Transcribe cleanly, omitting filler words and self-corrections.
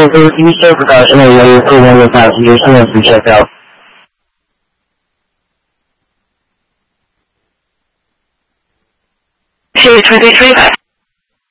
You stay professional when you're for one of the passengers and once we check out. Two, 23.